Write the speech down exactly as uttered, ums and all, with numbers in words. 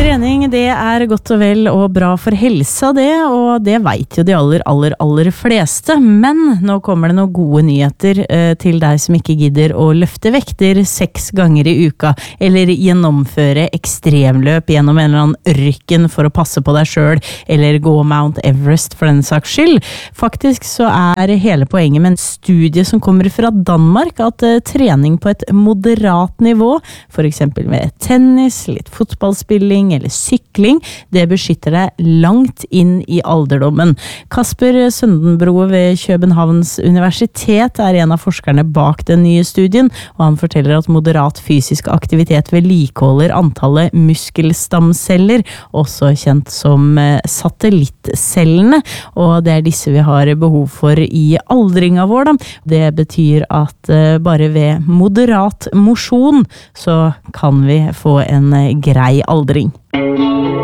Trening, det er godt og vel og bra for helsa det, og det vet jo de aller, aller, aller fleste. Men nå kommer det noen gode nyheter eh, til deg som ikke gidder å løfte vekter seks ganger i uka, eller gjennomføre ekstremløp gjennom en eller annen ørken for å passe på deg selv, eller gå Mount Everest for den saks skyld. Faktisk så er hele poenget med en studie som kommer fra Danmark, at eh, trening på et moderat nivå, for eksempel med tennis, litt fotballspilling, eller sykling, det beskytter deg langt inn i alderdommen. Kasper Søndenbro ved Københavns Universitet er en av forskerne bak den nye studien, og han forteller at moderat fysisk aktivitet vedlikeholder antallet muskelstamceller, også kjent som satellittcellene, og det er disse vi har behov for i aldringa vår. Da. Det betyr at bare ved moderat mosjon så kan vi få en grei aldring.